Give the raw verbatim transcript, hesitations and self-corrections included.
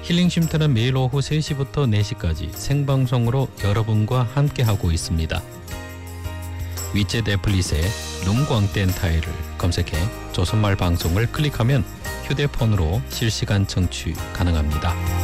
힐링 쉼터는 매일 오후 세 시부터 네 시까지 생방송으로 여러분과 함께하고 있습니다. 위챗 애플릿에 눈광땡 타이를 검색해 조선말 방송을 클릭하면 휴대폰으로 실시간 청취 가능합니다.